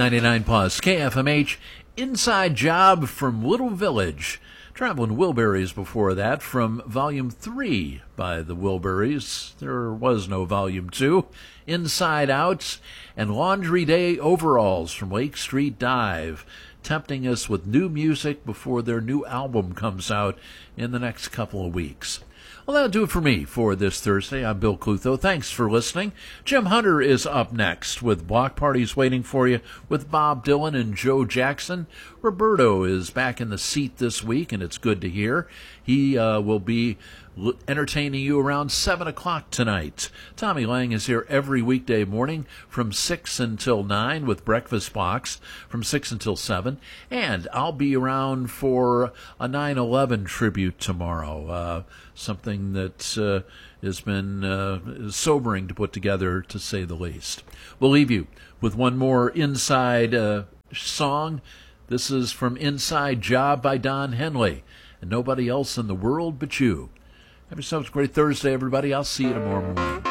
99 Plus, KFMH, Inside Job from Little Village. Traveling Wilburys before that from Volume 3 by the Wilburys. There was no Volume 2. Inside Out and Laundry Day Overalls from Lake Street Dive, tempting us with new music before their new album comes out in the next couple of weeks. Well, that'll do it for me for this Thursday. I'm Bill Clutho. Thanks for listening. Jim Hunter is up next with Block Parties waiting for you with Bob Dylan and Joe Jackson. Roberto is back in the seat this week, and it's good to hear. He will be entertaining you around 7 o'clock tonight. Tommy Lang is here every weekday morning from 6 until 9 with Breakfast Box from 6 until 7. And I'll be around for a 9/11 tribute tomorrow, something that has been sobering to put together, to say the least. We'll leave you with one more Inside song. This is from Inside Job by Don Henley, and Nobody Else in the World But You. Have yourselves a great Thursday, everybody. I'll see you tomorrow morning.